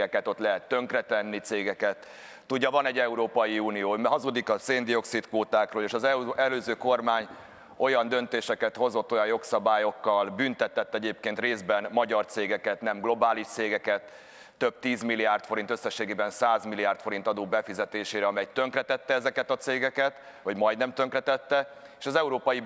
cégeket, ott lehet tönkretenni cégeket. Tudja, van egy Európai Unió, hazudik a szén-dioxid kvótákról, és az előző kormány olyan döntéseket hozott, olyan jogszabályokkal, büntetett egyébként részben magyar cégeket, nem globális cégeket, több 10 milliárd forint, összességében 100 milliárd forint adó befizetésére, amely tönkretette ezeket a cégeket, vagy majdnem tönkretette, és az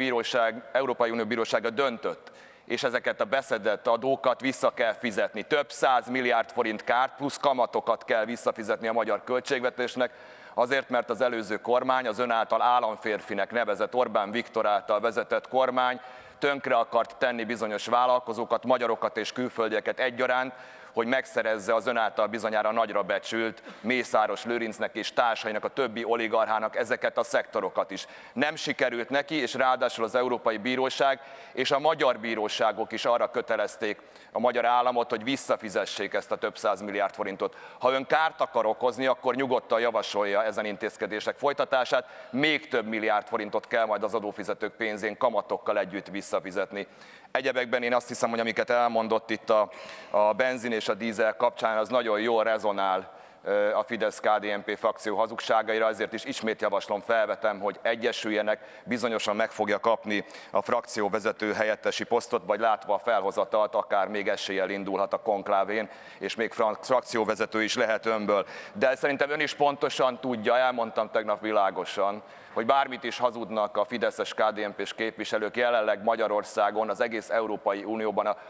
Európai Unió Bírósága döntött, és ezeket a beszedett adókat vissza kell fizetni. Több 100 milliárd forint kárt plusz kamatokat kell visszafizetni a magyar költségvetésnek, azért, mert az előző kormány, az ön által államférfinek nevezett Orbán Viktor által vezetett kormány tönkre akart tenni bizonyos vállalkozókat, magyarokat és külföldieket egyaránt, hogy megszerezze az ön által bizonyára nagyra becsült Mészáros Lőrincnek és társainak, a többi oligarchának ezeket a szektorokat is. Nem sikerült neki, és ráadásul az Európai Bíróság és a magyar bíróságok is arra kötelezték a magyar államot, hogy visszafizessék ezt a több 100 milliárd forintot. Ha ön kárt akar okozni, akkor nyugodtan javasolja ezen intézkedések folytatását, még több milliárd forintot kell majd az adófizetők pénzén kamatokkal együtt visszafizetni. Egyebekben én azt hiszem, hogy amiket elmondott itt a benzin és a dízel kapcsán, az nagyon jól rezonál a Fidesz-KDNP frakció hazugságaira, ezért is ismét javaslom, felvetem, hogy egyesüljenek, bizonyosan meg fogja kapni a frakcióvezető helyettesi posztot, vagy látva a felhozatalt, akár még eséllyel indulhat a konklávén, és még frakcióvezető is lehet önből. De szerintem ön is pontosan tudja, elmondtam tegnap világosan, hogy bármit is hazudnak a fideszes KDNP-s képviselők, jelenleg Magyarországon, az egész Európai Unióban a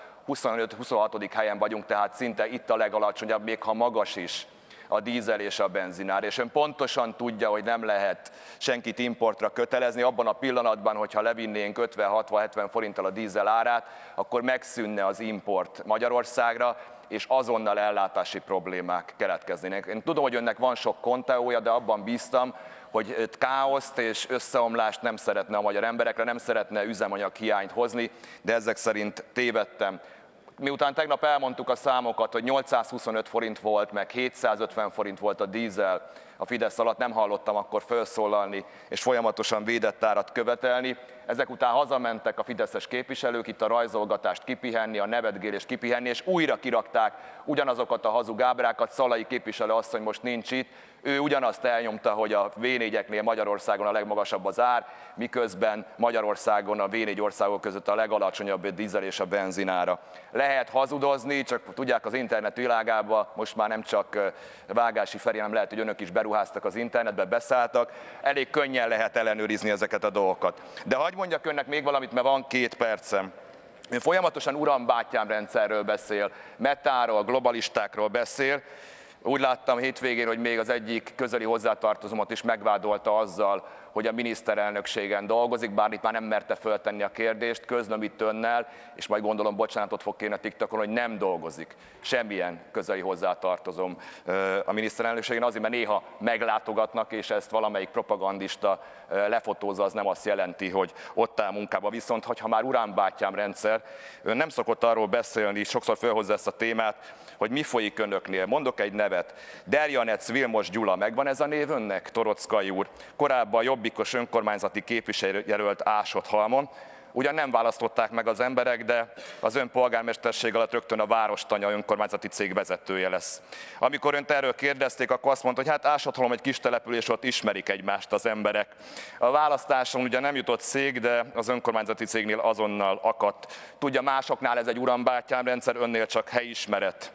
25-26. helyen vagyunk, tehát szinte itt a legalacsonyabb, még ha magas is a dízel és a benzinár. És ön pontosan tudja, hogy nem lehet senkit importra kötelezni. Abban a pillanatban, hogyha levinnénk 50-60-70 forinttal a dízel árát, akkor megszűnne az import Magyarországra, és azonnal ellátási problémák keletkeznének. Én tudom, hogy önnek van sok konteója, de abban bíztam, hogy káoszt és összeomlást nem szeretne a magyar emberekre, nem szeretne üzemanyag hiányt hozni, de ezek szerint tévedtem. Miután tegnap elmondtuk a számokat, hogy 825 forint volt, meg 750 forint volt a dízel a Fidesz alatt, nem hallottam akkor felszólalni és folyamatosan védett árat követelni. Ezek után hazamentek a fideszes képviselők itt a rajzolgatást kipihenni, a nevetgélést kipihenni, és újra kirakták ugyanazokat a hazug ábrákat. Szalai képviselő asszony most nincs itt, ő ugyanazt elnyomta, hogy a V4-eknél Magyarországon a legmagasabb az ár, miközben Magyarországon a V4 országok között a legalacsonyabb a dízel és a benzinára. Lehet hazudozni, csak tudják, az internet világában most már nem csak Vágási Feri, hanem lehet, hogy önök is beruháztak az internetbe, beszálltak, elég könnyen lehet ellenőrizni ezeket a dolgokat. De hadd mondjak önnek még valamit, mert van 2 percem. Ön folyamatosan uram-bátyám rendszerről beszél, metáról, globalistákról beszél. Úgy láttam hétvégén, hogy még az egyik közeli hozzátartozómat is megvádolta azzal, hogy a miniszterelnökségen dolgozik, bár itt már nem merte föltenni a kérdést, közlöm itt önnel, és majd gondolom bocsánatot fog kérni a TikTokon, hogy nem dolgozik semmilyen közeli hozzátartozom a miniszterelnökségen, azért, mert néha meglátogatnak, és ezt valamelyik propagandista lefotózza, az nem azt jelenti, hogy ott áll munkába. Viszont, hogyha már uram-bátyám rendszer, ön nem szokott arról beszélni, sokszor felhozza ezt a témát, hogy mi folyik önöknél. Mondok egy nevet. Derjanec Vilmos Gyula, megvan ez a név önnek, Torockai úr? Korábban jobbikos önkormányzati képviselőjelölt Ásott-Halmon. Ugyan nem választották meg az emberek, de az ön polgármesterség alatt rögtön a Várostanya önkormányzati cég vezetője lesz. Amikor önt erről kérdezték, akkor azt mondta, hogy hát Ásott-Halom egy kis település, ott ismerik egymást az emberek. A választáson ugye nem jutott cég, de az önkormányzati cégnél azonnal akadt. Tudja, másoknál ez egy uram-bátyám rendszer, önnél csak helyismeret.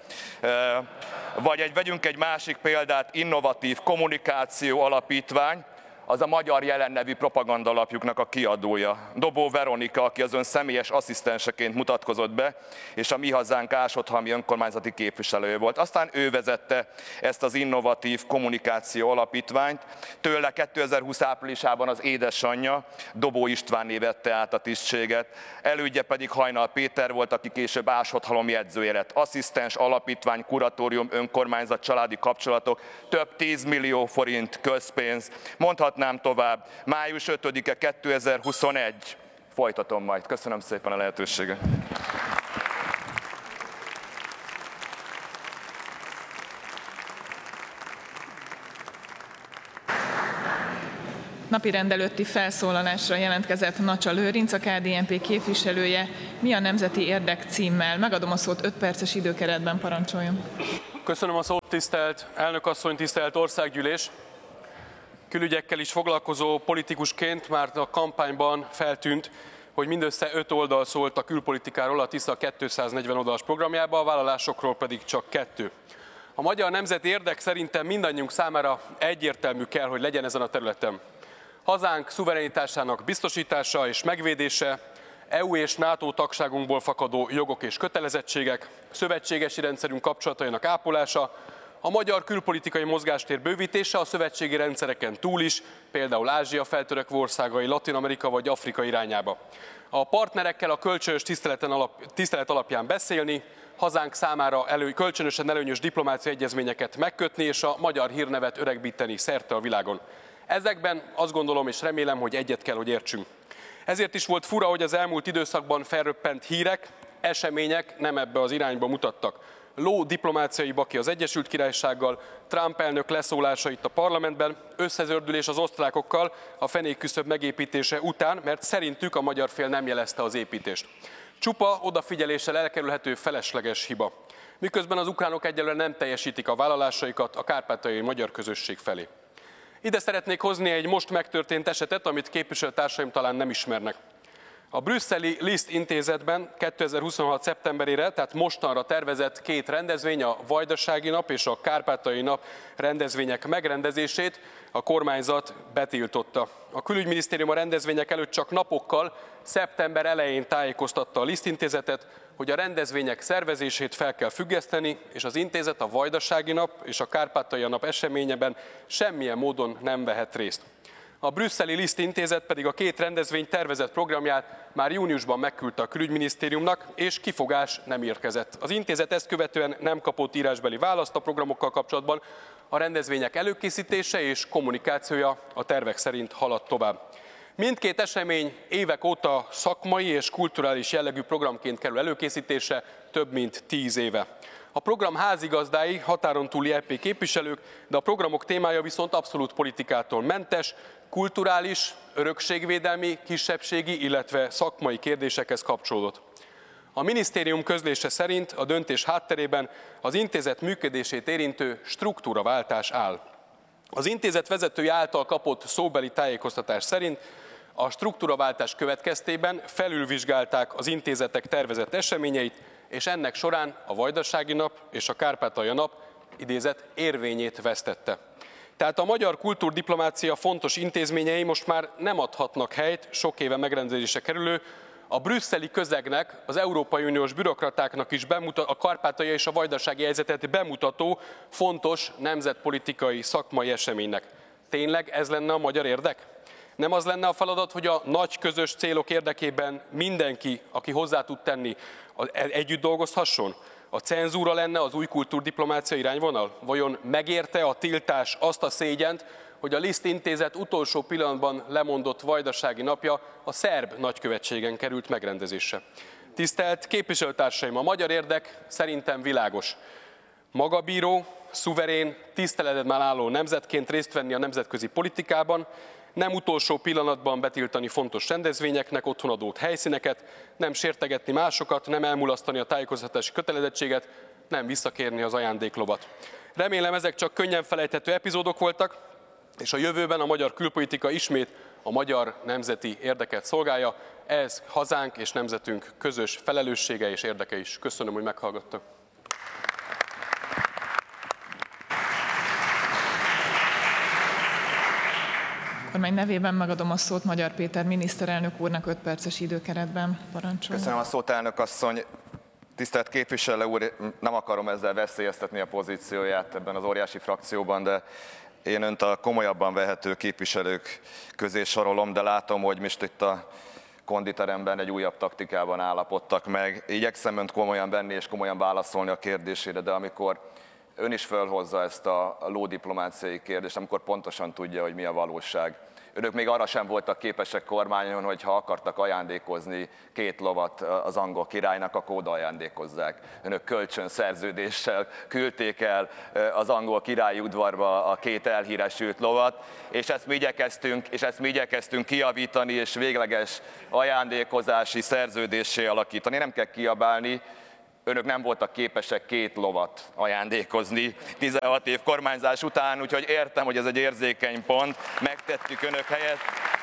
Vagy vegyünk egy másik példát, Innovatív Kommunikáció Alapítvány, az a Magyar Jelen nevű propagandalapjuknak a kiadója. Dobó Veronika, aki az ön személyes asszisztenseként mutatkozott be, és a Mi Hazánk Ásott-halmi önkormányzati képviselője volt. Aztán ő vezette ezt az Innovatív Kommunikáció Alapítványt. Tőle 2020 áprilisában az édesanyja, Dobó Istvánné vette át a tisztséget. Elődje pedig Hajnal Péter volt, aki később Ásott-halomi edzője lett. Asszisztens, alapítvány, kuratórium, önkormányzat, családi kapcsolatok, több 10 millió forint közpénz. Mondhatnám tovább. Május 5-e 2021. Folytatom majd. Köszönöm szépen a lehetőséget. Napirend előtti felszólalásra jelentkezett Nacsa Lőrinc, a KDNP képviselője. Mi a nemzeti érdek címmel? Megadom a szót, 5 perces időkeretben, parancsoljon. Köszönöm a szót, tisztelt elnök asszony, tisztelt országgyűlés! Külügyekkel is foglalkozó politikusként már a kampányban feltűnt, hogy mindössze 5 oldal szólt a külpolitikáról a Tisza 240 oldalas programjába, a vállalásokról pedig csak 2. A magyar nemzeti érdek szerintem mindannyiunk számára egyértelmű kell, hogy legyen ezen a területen. Hazánk szuverenitásának biztosítása és megvédése, EU és NATO tagságunkból fakadó jogok és kötelezettségek, szövetségesi rendszerünk kapcsolatainak ápolása, a magyar külpolitikai mozgástér bővítése a szövetségi rendszereken túl is, például Ázsia feltörekvő országai, Latin-Amerika vagy Afrika irányába. A partnerekkel a kölcsönös tisztelet alapján beszélni, hazánk számára kölcsönösen előnyös diplomáciai egyezményeket megkötni és a magyar hírnevet öregbíteni szerte a világon. Ezekben azt gondolom és remélem, hogy egyet kell, hogy értsünk. Ezért is volt fura, hogy az elmúlt időszakban felröppent hírek, események nem ebbe az irányba mutattak. Ló diplomáciai baki az Egyesült Királysággal, Trump elnök leszólása itt a parlamentben, összezördülés az osztrákokkal a fenékküszöb megépítése után, mert szerintük a magyar fél nem jelezte az építést. Csupa odafigyeléssel elkerülhető felesleges hiba. Miközben az ukránok egyelőre nem teljesítik a vállalásaikat a kárpátaljai magyar közösség felé. Ide szeretnék hozni egy most megtörtént esetet, amit képviselőtársaim talán nem ismernek. A brüsszeli Liszt intézetben 2026. szeptemberére, tehát mostanra tervezett 2 rendezvény, a Vajdasági Nap és a Kárpátaljai Nap rendezvények megrendezését a kormányzat betiltotta. A Külügyminisztérium a rendezvények előtt csak napokkal, szeptember elején tájékoztatta a Liszt intézetet, hogy a rendezvények szervezését fel kell függeszteni, és az intézet a Vajdasági Nap és a Kárpátaljai Nap eseményében semmilyen módon nem vehet részt. A brüsszeli Liszt intézet pedig a 2 rendezvény tervezett programját már júniusban megküldte a Külügyminisztériumnak, és kifogás nem érkezett. Az intézet ezt követően nem kapott írásbeli választ a programokkal kapcsolatban, a rendezvények előkészítése és kommunikációja a tervek szerint haladt tovább. Mindkét esemény évek óta szakmai és kulturális jellegű programként kerül előkészítése több mint 10 éve. A program házigazdái határon túli EP képviselők, de a programok témája viszont abszolút politikától mentes, kulturális, örökségvédelmi, kisebbségi, illetve szakmai kérdésekhez kapcsolódott. A minisztérium közlése szerint a döntés hátterében az intézet működését érintő struktúraváltás áll. Az intézet vezetője által kapott szóbeli tájékoztatás szerint a struktúraváltás következtében felülvizsgálták az intézetek tervezett eseményeit, és ennek során a Vajdasági Nap és a Kárpátaljai Nap idézet érvényét vesztette. Tehát a magyar kultúrdiplomácia fontos intézményei most már nem adhatnak helyt sok éve megrendezésre kerülő, a brüsszeli közegnek, az Európai Uniós bürokratáknak is a kárpátaljai és a vajdasági helyzetet bemutató fontos nemzetpolitikai szakmai eseménynek. Tényleg ez lenne a magyar érdek? Nem az lenne a feladat, hogy a nagy közös célok érdekében mindenki, aki hozzá tud tenni, együtt dolgozhasson? A cenzúra lenne az új kultúrdiplomácia irányvonal? Vajon megérte a tiltás azt a szégyent, hogy a Liszt intézet utolsó pillanatban lemondott Vajdasági Napja a szerb nagykövetségen került megrendezésre? Tisztelt képviselőtársaim, a magyar érdek szerintem világos. Magabíró, szuverén, tiszteletben álló nemzetként részt venni a nemzetközi politikában, nem utolsó pillanatban betiltani fontos rendezvényeknek otthonadó helyszíneket, nem sértegetni másokat, nem elmulasztani a tájékoztatási kötelezettséget, nem visszakérni az ajándéklovat. Remélem, ezek csak könnyen felejthető epizódok voltak, és a jövőben a magyar külpolitika ismét a magyar nemzeti érdeket szolgálja. Ez hazánk és nemzetünk közös felelőssége és érdeke is. Köszönöm, hogy meghallgattak. Kormány nevében megadom a szót Magyar Péter miniszterelnök úrnak 5 perces időkeretben. Parancsoljon. Köszönöm a szót, elnök asszony. Tisztelt képviselő úr, nem akarom ezzel veszélyeztetni a pozícióját ebben az óriási frakcióban, de én önt a komolyabban vehető képviselők közé sorolom, de látom, hogy most itt a konditeremben egy újabb taktikában állapodtak meg. Igyekszem önt komolyan venni és komolyan válaszolni a kérdésére, de amikor ön is fölhozza ezt a lódiplomáciai kérdést, amikor pontosan tudja, hogy mi a valóság. Önök még arra sem voltak képesek kormányon, hogy ha akartak ajándékozni 2 lovat az angol királynak, akkor oda ajándékozzák. Önök kölcsönszerződéssel küldték el az angol királyi udvarba a 2 elhíresült lovat, és ezt mi igyekeztünk kijavítani, és végleges ajándékozási szerződéssé alakítani. Nem kell kiabálni, önök nem voltak képesek 2 lovat ajándékozni 16 év kormányzás után, úgyhogy értem, hogy ez egy érzékeny pont, megtettük önök helyett.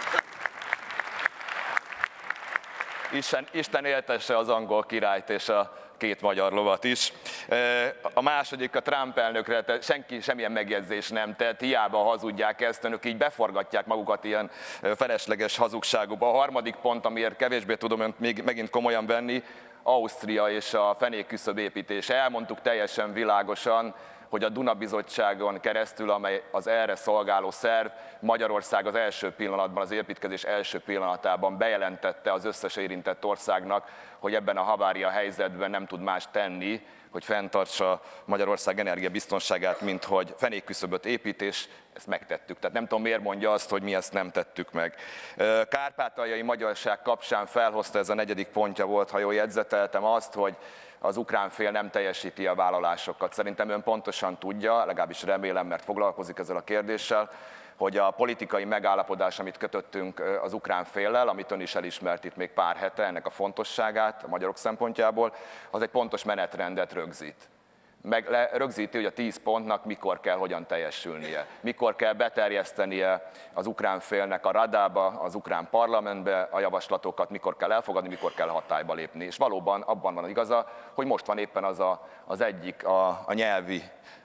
Isten éltesse az angol királyt és a 2 magyar lovat is. A második a Trump elnökre, senki semmilyen megjegyzés nem tett, hiába hazudják ezt, önök így beforgatják magukat ilyen felesleges hazugságukba. A harmadik pont, amiért kevésbé tudom önt még megint komolyan venni, Ausztria és a fenékküszöb építése. Elmondtuk teljesen világosan, hogy a Duna Bizottságon keresztül, amely az erre szolgáló szerv, Magyarország az első pillanatban, az építkezés első pillanatában bejelentette az összes érintett országnak, hogy ebben a havária helyzetben nem tud más tenni, hogy fenntartsa Magyarország energiabiztonságát, mint hogy fenékküszöböt épít, és ezt megtettük. Tehát nem tudom, miért mondja azt, hogy mi ezt nem tettük meg. Kárpátaljai magyarság kapcsán felhozta, ez a 4. pontja volt, ha jól jegyzeteltem, azt, hogy az ukrán fél nem teljesíti a vállalásokat. Szerintem ön pontosan tudja, legalábbis remélem, mert foglalkozik ezzel a kérdéssel, hogy a politikai megállapodás, amit kötöttünk az ukrán féllel, amit ön is elismert itt még pár hete, ennek a fontosságát a magyarok szempontjából, az egy pontos menetrendet rögzít. Rögzíti, hogy a 10 pontnak mikor kell, hogyan teljesülnie. Mikor kell beterjesztenie az ukrán félnek a Radába, az ukrán parlamentbe a javaslatokat, mikor kell elfogadni, mikor kell hatályba lépni. És valóban abban van az igaza, hogy most van éppen az egyik a nyelvi,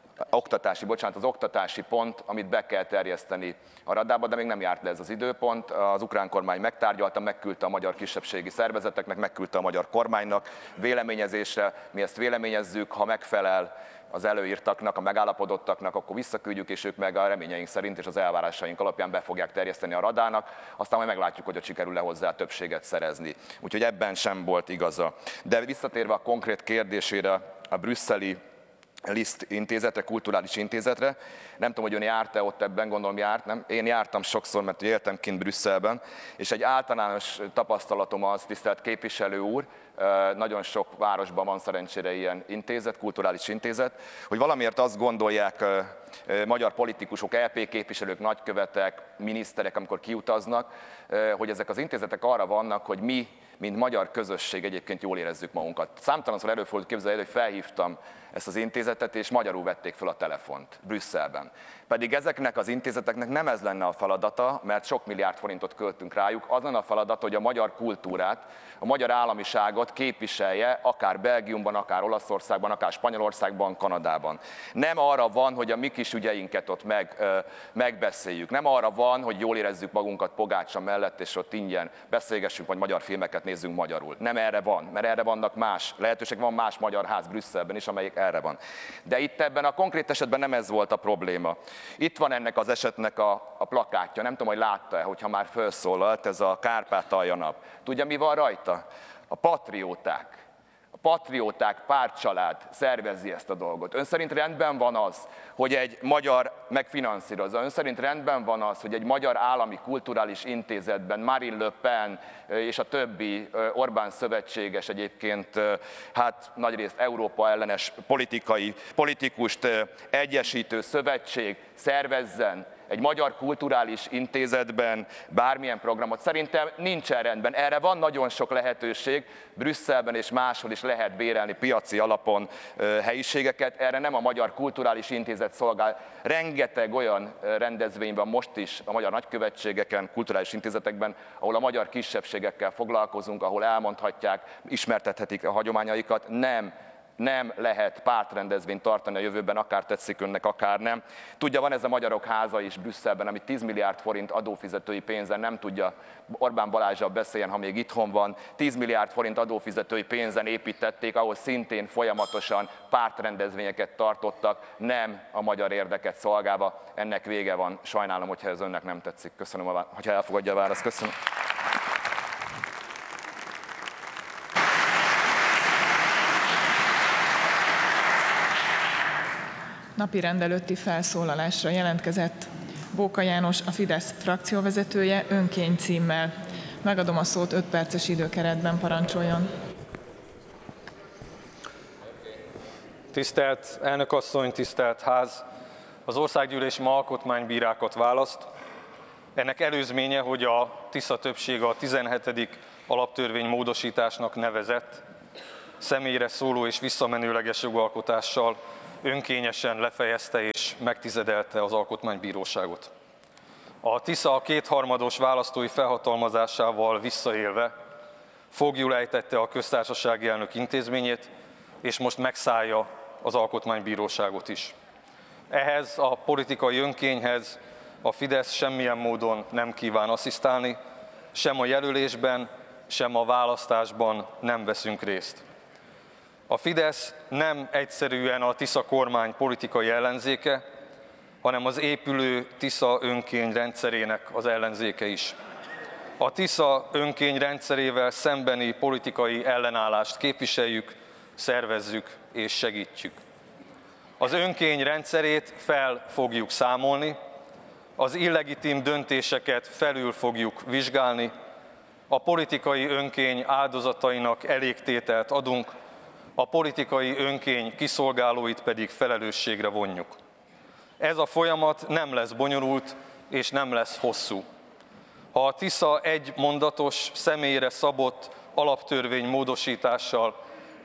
az oktatási pont, amit be kell terjeszteni a Radába, de még nem járt le ez az időpont. Az ukrán kormány megtárgyalta, megküldte a magyar kisebbségi szervezeteknek, megküldte a magyar kormánynak véleményezésre. Mi ezt véleményezzük, ha megfelel az előírtaknak, a megállapodottaknak, akkor visszaküldjük, és ők meg a reményeink szerint és az elvárásaink alapján be fogják terjeszteni a Radának, aztán majd meglátjuk, hogy sikerül-e hozzá többséget szerezni. Úgyhogy ebben sem volt igaza. De visszatérve a konkrét kérdésére, a brüsszeli Liszt intézetre, kulturális intézetre. Nem tudom, hogy ön járt-e ott ebben, gondolom járt, nem? Én jártam sokszor, mert éltem kint Brüsszelben, és egy általános tapasztalatom az, tisztelt képviselő úr, nagyon sok városban van szerencsére ilyen intézet, kulturális intézet, hogy valamiért azt gondolják magyar politikusok, EP képviselők, nagykövetek, miniszterek, amikor kiutaznak, hogy ezek az intézetek arra vannak, hogy mi, mint magyar közösség egyébként jól érezzük magunkat. Számtalanszor előfordult, képzelni, hogy felhívtam ezt az intézetet, és magyarul vették fel a telefont Brüsszelben. Pedig ezeknek az intézeteknek nem ez lenne a feladata, mert sok milliárd forintot költünk rájuk, az lenne a feladata, hogy a magyar kultúrát, a magyar államiságot képviselje, akár Belgiumban, akár Olaszországban, akár Spanyolországban, Kanadában. Nem arra van, hogy a mi kis ügyeinket ott megbeszéljük. Nem arra van, hogy jól érezzük magunkat Pogácsa mellett, és ott ingyen beszélgessünk, vagy magyar filmeket nézzünk magyarul. Nem erre van, mert erre vannak más, lehetőség van más magyar ház Brüsszelben is, amelyik erre van. De itt ebben a konkrét esetben nem ez volt a probléma. Itt van ennek az esetnek a plakátja, nem tudom, hogy látta-e, hogyha már felszólalt, ez a Kárpátalja nap. Tudja, mi van rajta? A patrióták. A patrióták pártcsalád szervezi ezt a dolgot. Ön szerint rendben van az, hogy egy magyar megfinanszírozza? Ön szerint rendben van az, hogy egy magyar állami kulturális intézetben Marine Le Pen és a többi Orbán szövetséges egyébként, hát nagyrészt Európa ellenes politikust egyesítő szövetség szervezzen egy magyar kulturális intézetben bármilyen programot? Szerintem nincsen rendben. Erre van nagyon sok lehetőség, Brüsszelben és máshol is lehet bérelni piaci alapon helyiségeket, erre nem a Magyar Kulturális Intézet szolgál. Rengeteg olyan rendezvény van most is a magyar nagykövetségeken, kulturális intézetekben, ahol a magyar kisebbségekkel foglalkozunk, ahol elmondhatják, ismertethetik a hagyományaikat. Nem lehet pártrendezvényt tartani a jövőben, akár tetszik önnek, akár nem. Tudja, van ez a Magyarok Háza is Brüsszelben, ami 10 milliárd forint adófizetői pénzen, nem tudja Orbán Balázsral beszéljen, ha még itthon van. 10 milliárd forint adófizetői pénzen építették, ahol szintén folyamatosan pártrendezvényeket tartottak, nem a magyar érdeket szolgálva. Ennek vége van. Sajnálom, hogyha ez önnek nem tetszik. Köszönöm, hogyha elfogadja a választ. Köszönöm. Napirend előtti felszólalásra jelentkezett Bóka János, a Fidesz frakcióvezetője önkény címmel. Megadom a szót 5 perces időkeretben, parancsoljon. Tisztelt elnök asszony, tisztelt ház! Az országgyűlés ma alkotmánybírákat választ. Ennek előzménye, hogy a tiszta többség a 17. alaptörvény módosításnak nevezett. személyre szóló és visszamenőleges jogalkotással önkényesen lefejezte és megtizedelte az Alkotmánybíróságot. A Tisza a kétharmados választói felhatalmazásával visszaélve foglyul ejtette a köztársasági elnök intézményét, és most megszállja az Alkotmánybíróságot is. Ehhez a politikai önkényhez a Fidesz semmilyen módon nem kíván asszisztálni, sem a jelölésben, sem a választásban nem veszünk részt. A Fidesz nem egyszerűen a Tisza kormány politikai ellenzéke, hanem az épülő Tisza önkény rendszerének az ellenzéke is. A Tisza önkény rendszerével szembeni politikai ellenállást képviseljük, szervezzük és segítjük. Az önkény rendszerét fel fogjuk számolni, az illegitim döntéseket felül fogjuk vizsgálni, a politikai önkény áldozatainak elégtételt adunk, a politikai önkény kiszolgálóit pedig felelősségre vonjuk. Ez a folyamat nem lesz bonyolult és nem lesz hosszú. Ha a Tisza egy mondatos, személyre szabott alaptörvény módosítással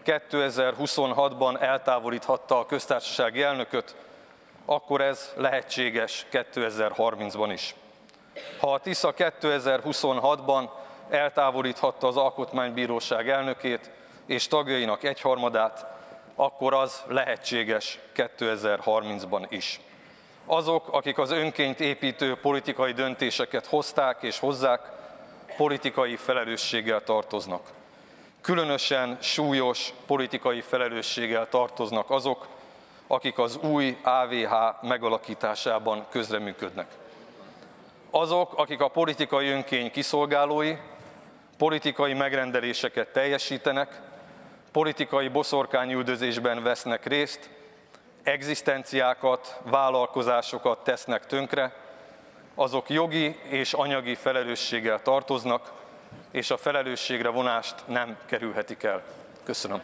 2026-ban eltávolíthatta a köztársasági elnököt, akkor ez lehetséges 2030-ban is. Ha a Tisza 2026-ban eltávolíthatta az Alkotmánybíróság elnökét és tagjainak egyharmadát, akkor az lehetséges 2030-ban is. Azok, akik az önkényt építő politikai döntéseket hozták és hozzák, politikai felelősséggel tartoznak. Különösen súlyos politikai felelősséggel tartoznak azok, akik az új AVH megalakításában közreműködnek. Azok, akik a politikai önkény kiszolgálói, politikai megrendeléseket teljesítenek, politikai boszorkányüldözésben vesznek részt, egzisztenciákat, vállalkozásokat tesznek tönkre, azok jogi és anyagi felelősséggel tartoznak, és a felelősségre vonást nem kerülhetik el. Köszönöm.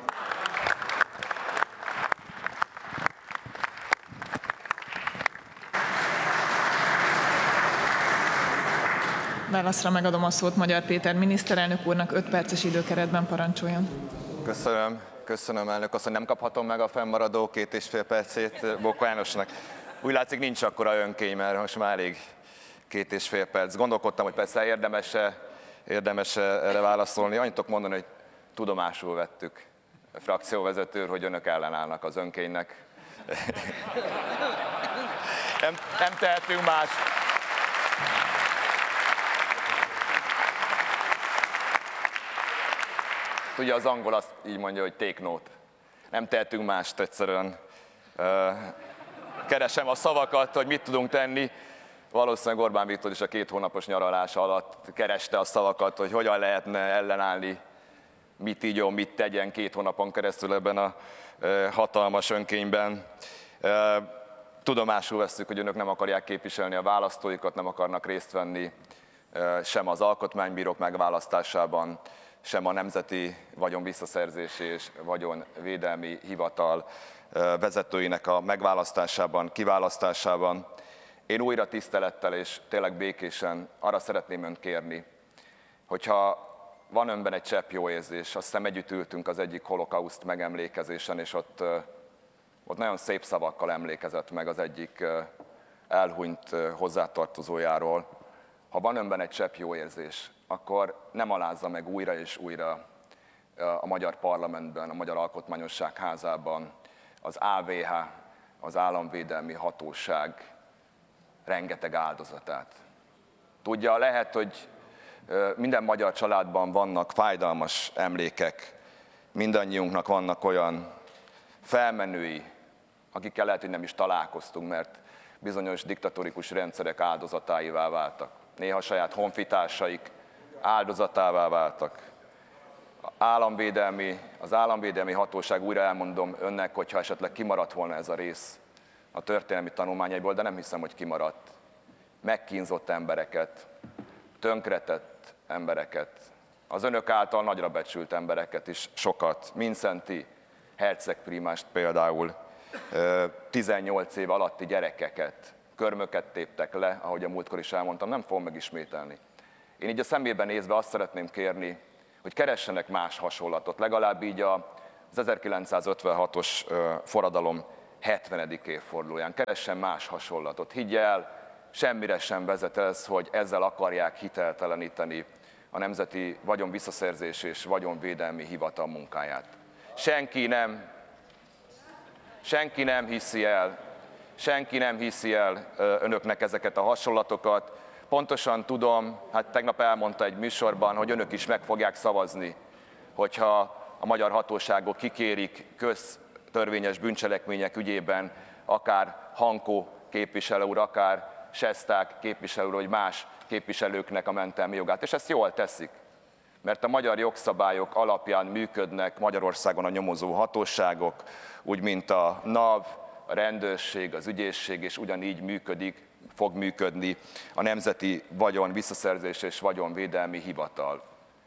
Válaszra megadom a szót Magyar Péter miniszterelnök úrnak, 5 perces időkeretben parancsoljon. Köszönöm elnök asszony, nem kaphatom meg a fennmaradó 2,5 percét Bóka Jánosnak. Úgy látszik, nincs akkora önkény, mert most már elég 2,5 perc. Gondolkodtam, hogy persze érdemes erre válaszolni. Annyit tudok mondani, hogy tudomásul vettük, a frakcióvezető úr, hogy önök ellenállnak az önkénynek. Nem tehetünk más. Ugye az angol azt így mondja, hogy take note. Nem tehetünk mást, egyszerűen keresem a szavakat, hogy mit tudunk tenni. Valószínűleg Orbán Viktor is a 2 hónapos nyaralása alatt kereste a szavakat, hogy hogyan lehetne ellenállni, mit ígyon, mit tegyen 2 hónapon keresztül ebben a hatalmas önkényben. Tudomásul vesszük, hogy önök nem akarják képviselni a választóikat, nem akarnak részt venni sem az alkotmánybírók megválasztásában, sem a Nemzeti Vagyonvisszaszerzési és Vagyonvédelmi Hivatal vezetőinek a megválasztásában, kiválasztásában. Én újra tisztelettel és tényleg békésen arra szeretném önt kérni, hogyha van önben egy csepp jó érzés, azt hiszem együtt ültünk az egyik holokauszt megemlékezésen, és ott nagyon szép szavakkal emlékezett meg az egyik elhunyt hozzátartozójáról. Ha van önben egy csepp jó érzés, akkor nem alázza meg újra és újra a magyar parlamentben, a Magyar Alkotmányosság házában az AVH, az Államvédelmi Hatóság rengeteg áldozatát. Tudja, lehet, hogy minden magyar családban vannak fájdalmas emlékek, mindannyiunknak vannak olyan felmenői, akikkel lehet, hogy nem is találkoztunk, mert bizonyos diktatórikus rendszerek áldozatáivá váltak. Néha saját honfitársaik áldozatává váltak. Az Államvédelmi Hatóság, újra elmondom önnek, hogyha esetleg kimaradt volna ez a rész a történelmi tanulmányaiból, de nem hiszem, hogy kimaradt. Megkínzott embereket, tönkretett embereket, az önök által nagyra becsült embereket is sokat. Mindszenty hercegprímást például, 18 év alatti gyerekeket, körmöket téptek le, ahogy a múltkor is elmondtam, nem fogom megismételni. Én így a szemébe nézve azt szeretném kérni, hogy keressenek más hasonlatot, legalább így az 1956-os forradalom 70. évfordulóján. Keressen más hasonlatot. Higgy el, semmire sem vezet ez, hogy ezzel akarják hitelteleníteni a Nemzeti Vagyonvisszaszerzés és Vagyonvédelmi Hivatal munkáját. Senki nem hiszi el önöknek ezeket a hasonlatokat. Pontosan tudom, hát tegnap elmondta egy műsorban, hogy önök is meg fogják szavazni, hogyha a magyar hatóságok kikérik köztörvényes bűncselekmények ügyében, akár Hankó képviselő úr, akár Sesták képviselő úr, vagy más képviselőknek a mentelmi jogát. És ezt jól teszik, mert a magyar jogszabályok alapján működnek Magyarországon a nyomozó hatóságok, úgy mint a NAV, a rendőrség, az ügyészség, és ugyanígy fog működni a Nemzeti Vagyonvisszaszerzés és Vagyonvédelmi Hivatal.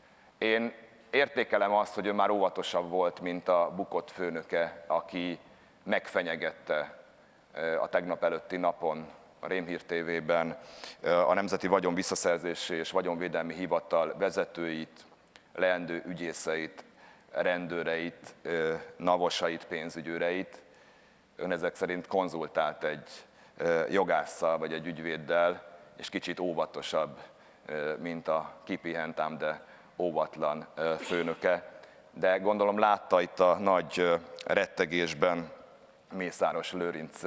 Én értékelem azt, hogy ő már óvatosabb volt, mint a bukott főnöke, aki megfenyegette a tegnap előtti napon a Rémhír TV-ben a Nemzeti Vagyonvisszaszerzési és Vagyonvédelmi Hivatal vezetőit, leendő ügyészeit, rendőreit, navosait, pénzügyőreit. Ön ezek szerint konzultált egy jogásszal vagy egy ügyvéddel, és kicsit óvatosabb, mint a kipihent ám de óvatlan főnöke. De gondolom látta itt a nagy rettegésben Mészáros Lőrinc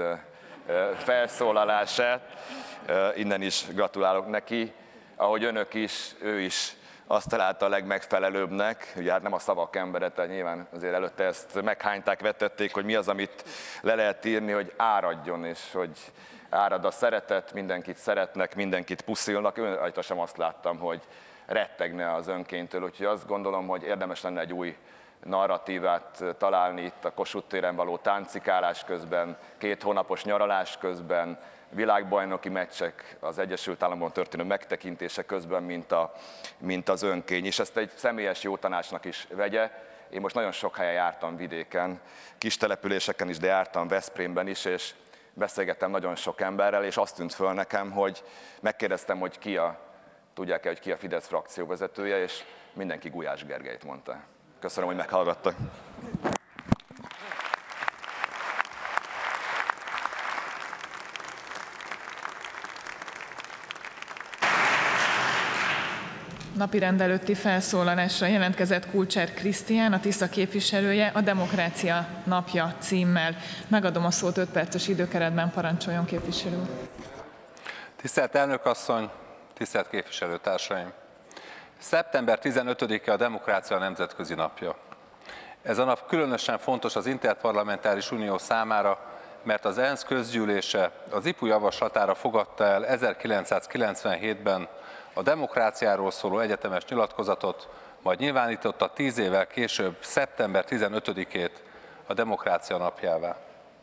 felszólalását. Innen is gratulálok neki. Ahogy önök is, ő is azt találta a legmegfelelőbbnek, ugye hát nem a szavak embere, tehát nyilván azért előtte ezt meghányták, vetették, hogy mi az, amit le lehet írni, hogy áradjon, és hogy árad a szeretet, mindenkit szeretnek, mindenkit puszilnak. Ön rajta sem azt láttam, hogy rettegne az önkénytől, úgyhogy azt gondolom, hogy érdemes lenne egy új narratívát találni itt a Kossuth téren való táncikálás közben, 2 hónapos nyaralás közben, világbajnoki meccsek, az Egyesült Államokban történő megtekintése közben, mint az önkény. És ezt egy személyes jó tanácsnak is vegye. Én most nagyon sok helyen jártam vidéken, kis településeken is, de jártam Veszprémben is, és beszélgettem nagyon sok emberrel, és azt tűnt föl nekem, hogy megkérdeztem, hogy tudják-e, hogy ki a Fidesz frakcióvezetője, és mindenki Gulyás Gergelyt mondta. Köszönöm, hogy meghallgattak. Napirend előtti felszólalásra jelentkezett Kulcsár Krisztián, a Tisza képviselője, a Demokrácia napja címmel. Megadom a szót 5 perces időkeretben, parancsoljon képviselő. Tisztelt elnök asszony, tisztelt képviselőtársaim! Szeptember 15-e a Demokrácia nemzetközi napja. Ez a nap különösen fontos az Interparlamentáris Unió számára, mert az ENSZ közgyűlése az IPU javaslatára fogadta el 1997-ben a demokráciáról szóló egyetemes nyilatkozatot, majd nyilvánította 10 évvel később, szeptember 15-ét a Demokrácia napjává.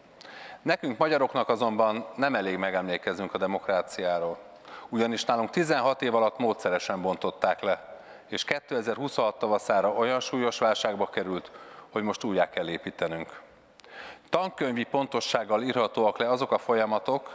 Nekünk magyaroknak azonban nem elég megemlékeznünk a demokráciáról, ugyanis nálunk 16 év alatt módszeresen bontották le, és 2026 tavaszára olyan súlyos válságba került, hogy most újjá kell építenünk. Tankönyvi pontossággal írhatóak le azok a folyamatok,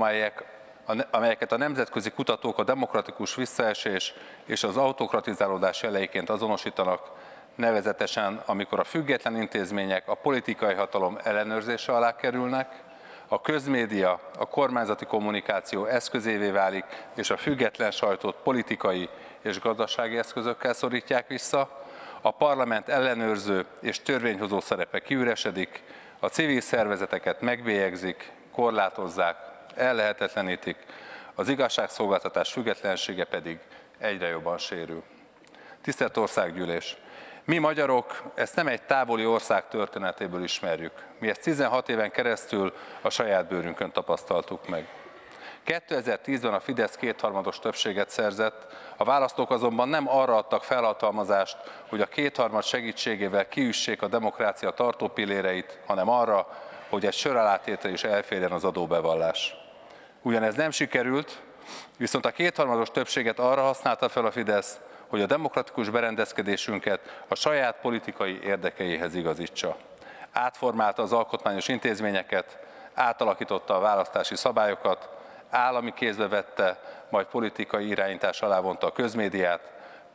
amelyeket a nemzetközi kutatók a demokratikus visszaesés és az autokratizálódás jeleiként azonosítanak, nevezetesen amikor a független intézmények a politikai hatalom ellenőrzése alá kerülnek, a közmédia a kormányzati kommunikáció eszközévé válik, és a független sajtót politikai és gazdasági eszközökkel szorítják vissza, a parlament ellenőrző és törvényhozó szerepe kiüresedik, a civil szervezeteket megbélyegzik, korlátozzák, ellehetetlenítik, az igazságszolgáltatás függetlensége pedig egyre jobban sérül. Tisztelt Országgyűlés! Mi magyarok ezt nem egy távoli ország történetéből ismerjük. Mi ezt 16 éven keresztül a saját bőrünkön tapasztaltuk meg. 2010-ben a Fidesz 2/3 többséget szerzett, a választók azonban nem arra adtak felhatalmazást, hogy a 2/3 segítségével kiüssék a demokrácia tartópilléreit, hanem arra, hogy egy sör alátétel is elférjen az adóbevallás. Ugyanez nem sikerült, viszont a 2/3 többséget arra használta fel a Fidesz, hogy a demokratikus berendezkedésünket a saját politikai érdekeihez igazítsa. Átformálta az alkotmányos intézményeket, átalakította a választási szabályokat, állami kézbe vette, majd politikai irányítás alá vonta a közmédiát,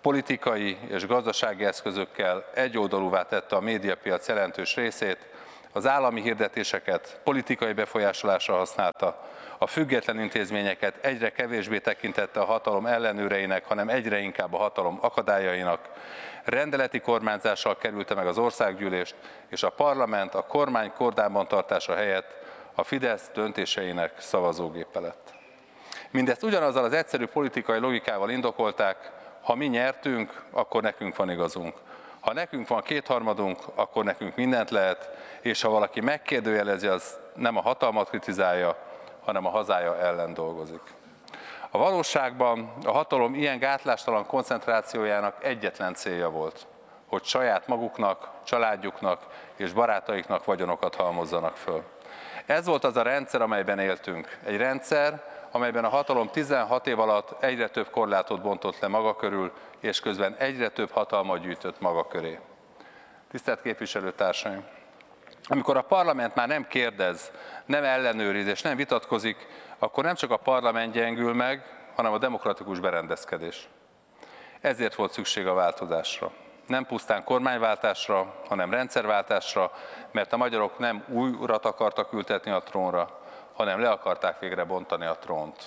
politikai és gazdasági eszközökkel egyoldalúvá tette a médiapiac jelentős részét, az állami hirdetéseket politikai befolyásolásra használta, a független intézményeket egyre kevésbé tekintette a hatalom ellenőreinek, hanem egyre inkább a hatalom akadályainak, rendeleti kormányzással kerülte meg az országgyűlést, és a parlament a kormány kordában tartása helyett a Fidesz döntéseinek szavazógépe lett. Mindezt ugyanazzal az egyszerű politikai logikával indokolták: ha mi nyertünk, akkor nekünk van igazunk. Ha nekünk van kétharmadunk, akkor nekünk mindent lehet, és ha valaki megkérdőjelezi, az nem a hatalmat kritizálja, hanem a hazája ellen dolgozik. A valóságban a hatalom ilyen gátlástalan koncentrációjának egyetlen célja volt, hogy saját maguknak, családjuknak és barátaiknak vagyonokat halmozzanak föl. Ez volt az a rendszer, amelyben éltünk. Egy rendszer, amelyben a hatalom 16 év alatt egyre több korlátot bontott le maga körül, és közben egyre több hatalmat gyűjtött maga köré. Tisztelt képviselőtársaim! Amikor a parlament már nem kérdez, nem ellenőriz és nem vitatkozik, akkor nem csak a parlament gyengül meg, hanem a demokratikus berendezkedés. Ezért volt szükség a változásra. Nem pusztán kormányváltásra, hanem rendszerváltásra, mert a magyarok nem új urat akartak ültetni a trónra, hanem le akarták végre bontani a trónt.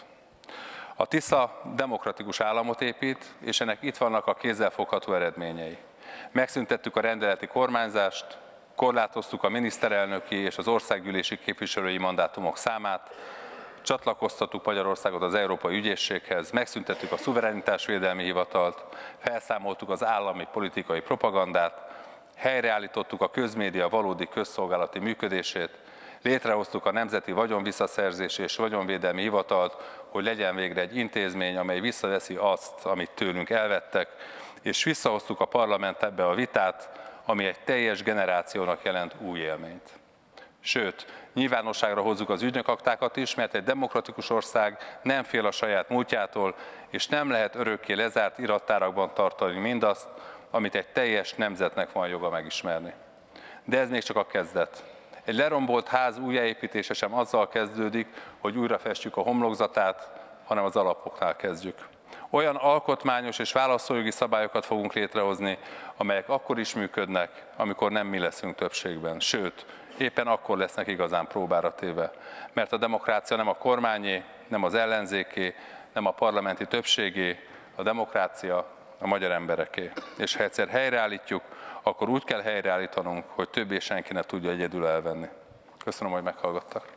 A Tisza demokratikus államot épít, és ennek itt vannak a kézzelfogható eredményei. Megszüntettük a rendeleti kormányzást, korlátoztuk a miniszterelnöki és az országgyűlési képviselői mandátumok számát, csatlakoztattuk Magyarországot az Európai Ügyészséghez, megszüntettük a szuverenitásvédelmi hivatalt, felszámoltuk az állami politikai propagandát, helyreállítottuk a közmédia valódi közszolgálati működését, létrehoztuk a Nemzeti Vagyonvisszaszerzési és Vagyonvédelmi Hivatalt, hogy legyen végre egy intézmény, amely visszaveszi azt, amit tőlünk elvettek, és visszahoztuk a parlamentbe a vitát, ami egy teljes generációnak jelent új élményt. Sőt, nyilvánosságra hozzuk az ügynökaktákat is, mert egy demokratikus ország nem fél a saját múltjától, és nem lehet örökké lezárt irattárakban tartani mindazt, amit egy teljes nemzetnek van joga megismerni. De ez még csak a kezdet. Egy lerombolt ház újjáépítése sem azzal kezdődik, hogy újra festjük a homlokzatát, hanem az alapoknál kezdjük. Olyan alkotmányos és választójogi szabályokat fogunk létrehozni, amelyek akkor is működnek, amikor nem mi leszünk többségben. Sőt, éppen akkor lesznek igazán próbára téve. Mert a demokrácia nem a kormányé, nem az ellenzéké, nem a parlamenti többségé, a demokrácia a magyar embereké. És ha egyszer helyreállítjuk, akkor úgy kell helyreállítanunk, hogy többé senki ne tudja egyedül elvenni. Köszönöm, hogy meghallgattak.